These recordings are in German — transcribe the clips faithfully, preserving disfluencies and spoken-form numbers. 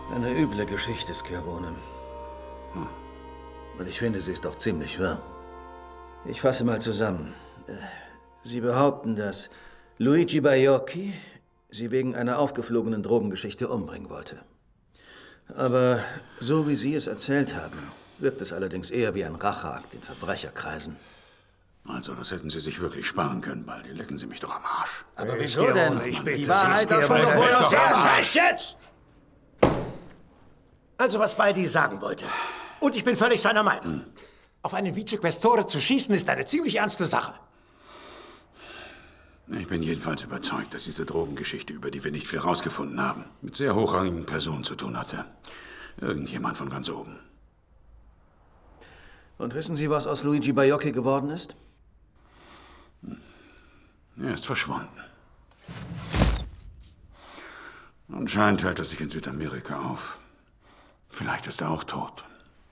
Eine üble Geschichte, Schiavone. Hm. Und ich finde, sie ist doch ziemlich wahr. Ich fasse mal zusammen. Sie behaupten, dass Luigi Baiocchi Sie wegen einer aufgeflogenen Drogengeschichte umbringen wollte. Aber so wie Sie es erzählt haben, wirkt es allerdings eher wie ein Racheakt in Verbrecherkreisen. Also, das hätten Sie sich wirklich sparen können, Baldi. Lecken Sie mich doch am Arsch. Aber Hey, wieso denn? Ich bitte Die Wahrheit Sie, darf schon doch wohl Schiavone, uns doch am erst Arsch. recht jetzt! Also, was Baldi sagen wollte. Und ich bin völlig seiner Meinung. Hm. Auf einen Vicequestore zu schießen, ist eine ziemlich ernste Sache. Ich bin jedenfalls überzeugt, dass diese Drogengeschichte, über die wir nicht viel rausgefunden haben, mit sehr hochrangigen Personen zu tun hatte. Irgendjemand von ganz oben. Und wissen Sie, was aus Luigi Baiocchi geworden ist? Er ist verschwunden. Anscheinend hält er sich in Südamerika auf. Vielleicht ist er auch tot.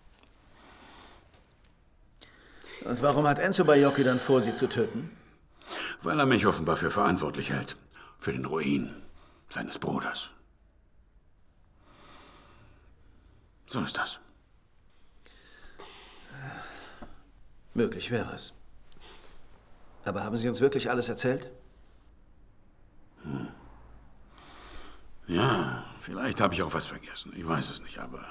Und warum hat Enzo Baiocchi dann vor, Sie zu töten? Weil er mich offenbar für verantwortlich hält. Für den Ruin seines Bruders. So ist das. Möglich wäre es. Aber haben Sie uns wirklich alles erzählt? Hm. Ja, vielleicht habe ich auch was vergessen. Ich weiß es nicht, aber...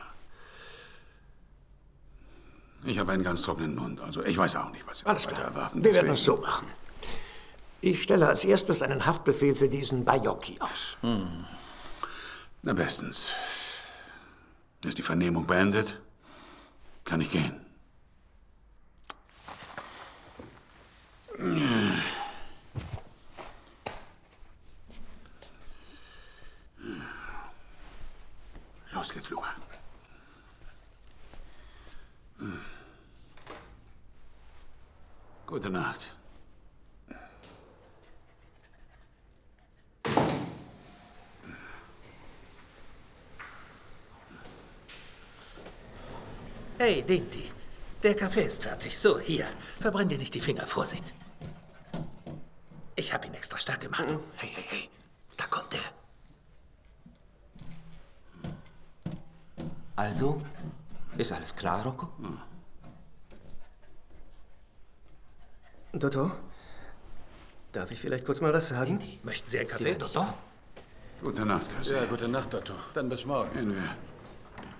Ich habe einen ganz trockenen Mund. Also ich weiß auch nicht, was wir Alles weiter klar. erwarten. Wir werden es so machen. Ich stelle als erstes einen Haftbefehl für diesen Baiocchi aus. Hm. Na bestens. Ist die Vernehmung beendet? Kann ich gehen? Los geht's, Luca. Gute Nacht. Hey, Dinti. Der Kaffee ist fertig. So, hier. Verbrenn dir nicht die Finger. Vorsicht. Ich habe ihn extra stark gemacht. Mhm. Hey, hey, hey. Da kommt er. Also, ist alles klar, Rocco? Hm. Dotto, darf ich vielleicht kurz mal was sagen? Dinti, möchten Sie einen Kaffee, Dotto? Gute Nacht, Cassie. Ja, gute Nacht, Dotto. Dann bis morgen. Gehen wir.